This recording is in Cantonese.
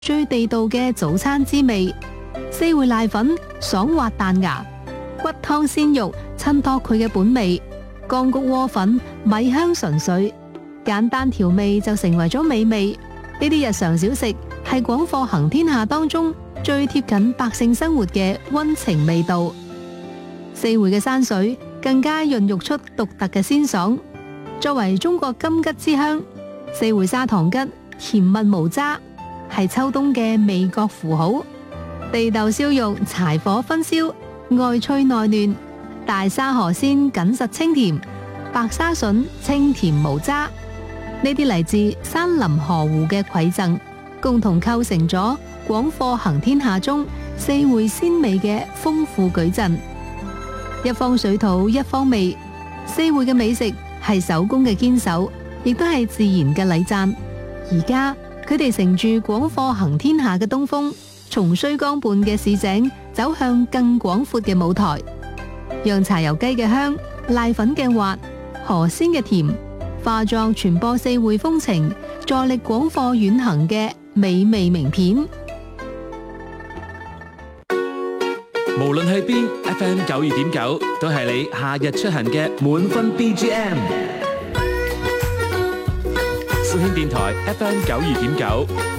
最地道嘅早餐滋味。四匯瀨粉爽滑彈牙，骨湯鮮肉襯托佢嘅本味，乾谷窩粉米香純粹，簡單調味就成為咗美味。呢啲日常小食係廣貨行天下當中最貼近百姓生活嘅溫情味道。四匯嘅山水更加孕育出獨特嘅鮮爽。作為中國金桔之鄉，四匯砂糖桔甜蜜無渣，係秋冬嘅味覺符號。地豆燒肉柴火燻燒，外脆內嫩；大沙河鮮緊實清甜，白沙筍清甜無渣。呢啲嚟自山林河湖嘅饋贈，共同構成咗廣貨行天下中四匯鮮味嘅豐富矩陣。一方水土一方味，四匯嘅美食係手工嘅堅守，亦都係自然嘅禮讚。而家佢哋乘住廣貨行天下嘅東風，從綏江畔嘅市井走向更廣闊嘅舞台，讓柴油雞嘅香、瀨粉嘅滑、河鮮嘅甜，化作傳播四匯風情、助力廣貨遠行嘅美味名片。 無論去邊 ，FM 92.9都係你夏日出行嘅滿分 BGM。富興電台 FM 92.9。